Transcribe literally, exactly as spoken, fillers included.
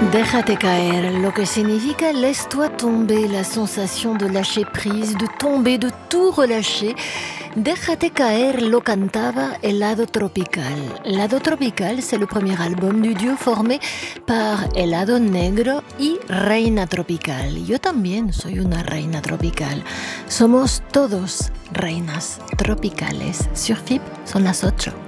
Déjate caer, lo que significa laisse-toi tomber, la sensation de lâcher prise, de tomber, de tout relâcher. Déjate caer lo cantaba Helado Tropical. Helado Tropical, c'est le premier album du duo formé par Helado Negro y Reina Tropical. Yo también soy una reina tropical. Somos todos reinas tropicales. Sur F I P son las ocho.